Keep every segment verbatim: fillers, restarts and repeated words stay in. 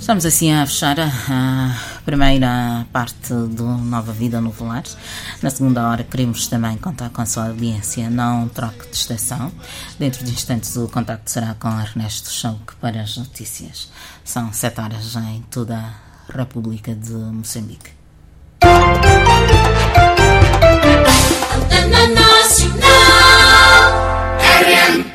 Estamos assim a fechar a primeira parte do Nova Vida no Volares. Na segunda hora queremos também contar com a sua audiência. Não troque de estação. Dentro de instantes o contacto será com Ernesto Chauque para as notícias. São sete horas em toda a República de Moçambique. Antena Nacional R M.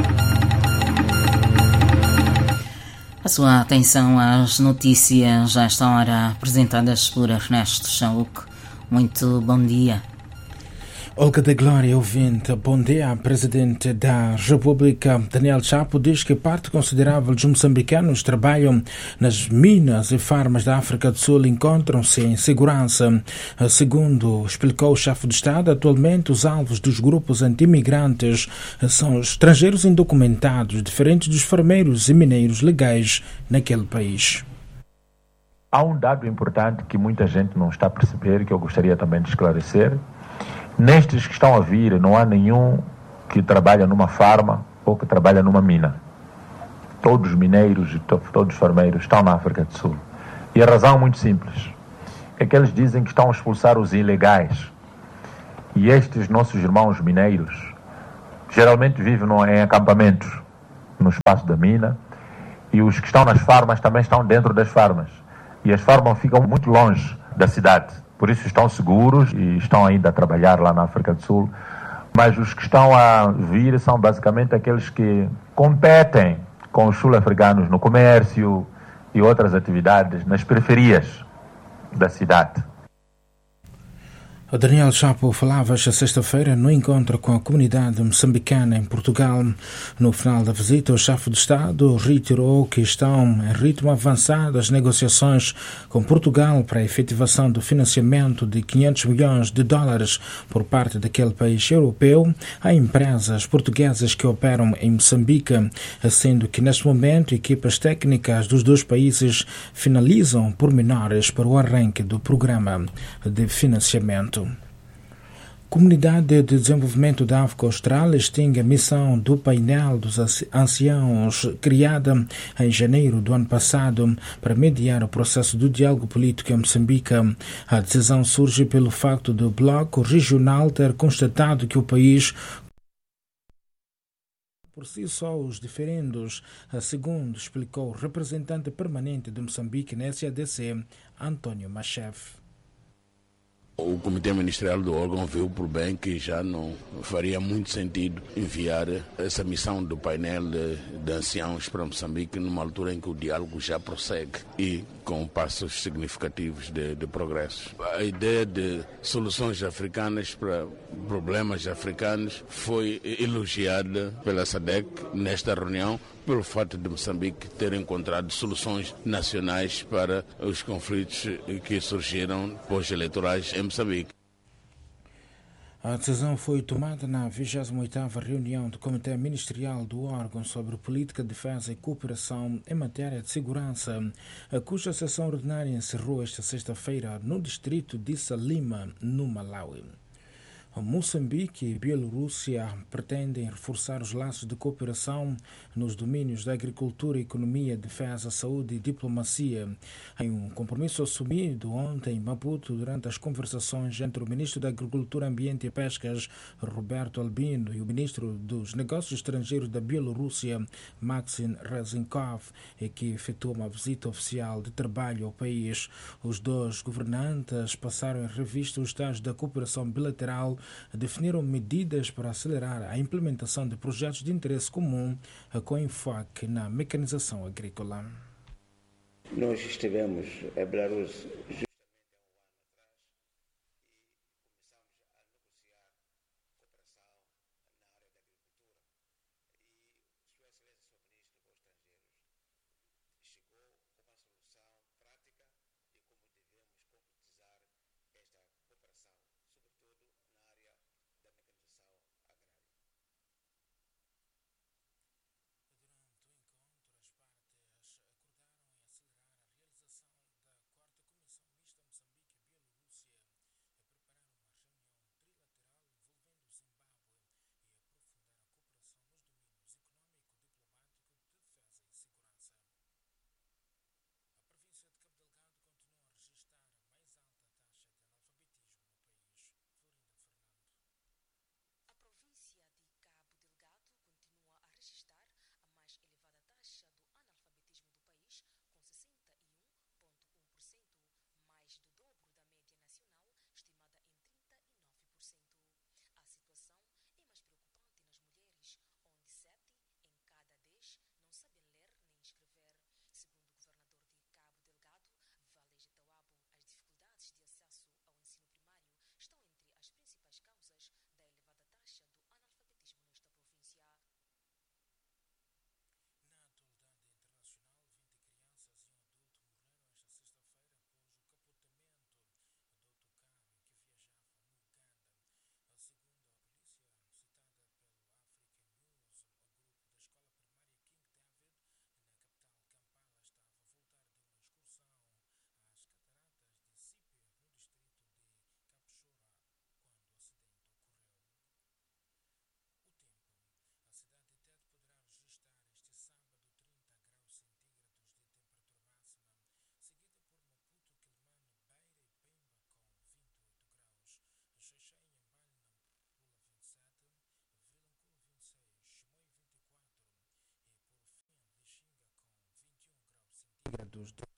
A sua atenção às notícias já esta hora apresentadas por Ernesto Chauque. Muito bom dia. Olga da Glória, ouvinte, bom dia. Presidente da República, Daniel Chapo, diz que parte considerável dos moçambicanos que trabalham nas minas e farmas da África do Sul encontram-se em segurança. Segundo explicou o chefe de Estado, atualmente os alvos dos grupos anti-imigrantes são estrangeiros indocumentados, diferentes dos farmeiros e mineiros legais naquele país. Há um dado importante que muita gente não está a perceber, que eu gostaria também de esclarecer. Nestes que estão a vir, não há nenhum que trabalha numa farma ou que trabalha numa mina. Todos os mineiros e to- todos os farmeiros estão na África do Sul. E a razão é muito simples. É que eles dizem que estão a expulsar os ilegais. E estes nossos irmãos mineiros geralmente vivem no, em acampamentos no espaço da mina. E os que estão nas farmas também estão dentro das farmas. E as farmas ficam muito longe da cidade. Por isso estão seguros e estão ainda a trabalhar lá na África do Sul. Mas os que estão a vir são basicamente aqueles que competem com os sul-africanos no comércio e outras atividades nas periferias da cidade. O Daniel Chapo falava esta sexta-feira no encontro com a comunidade moçambicana em Portugal. No final da visita, o chefe de Estado reiterou que estão em ritmo avançado as negociações com Portugal para a efetivação do financiamento de quinhentos milhões de dólares por parte daquele país europeu a empresas portuguesas que operam em Moçambique, sendo que neste momento equipas técnicas dos dois países finalizam pormenores para o arranque do programa de financiamento. Comunidade de Desenvolvimento da África Austral extingue a missão do painel dos anciãos criada em janeiro do ano passado para mediar o processo do diálogo político em Moçambique. A decisão surge pelo facto do bloco regional ter constatado que o país por si só os diferendos, segundo explicou o representante permanente de Moçambique na S A D C, António Machef. O Comitê Ministerial do órgão viu por bem que já não faria muito sentido enviar essa missão do painel de, de anciãos para Moçambique numa altura em que o diálogo já prossegue e com passos significativos de, de progresso. A ideia de soluções africanas para problemas africanos foi elogiada pela S A D C nesta reunião, pelo fato de Moçambique ter encontrado soluções nacionais para os conflitos que surgiram pós-eleitorais em Moçambique. A decisão foi tomada na vigésima oitava reunião do Comitê Ministerial do órgão sobre política, defesa e cooperação em matéria de segurança, cuja sessão ordinária encerrou esta sexta-feira no distrito de Salima, no Malawi. Moçambique e Bielorrússia pretendem reforçar os laços de cooperação nos domínios da agricultura, economia, defesa, saúde e diplomacia, em um compromisso assumido ontem em Maputo durante as conversações entre o ministro da Agricultura, Ambiente e Pescas, Roberto Albino, e o ministro dos Negócios Estrangeiros da Bielorrússia, Maxim Rezinkov, que efetuou uma visita oficial de trabalho ao país. Os dois governantes passaram em revista os estágios da cooperação bilateral, definiram medidas para acelerar a implementação de projetos de interesse comum com enfoque na mecanização agrícola. Nós estivemos em Belarus Xixém em Balna, Pula vinte e sete, Vilanculo vinte e seis, Chimoio vinte e quatro e por fim Lixinga com vinte e um graus centígrados.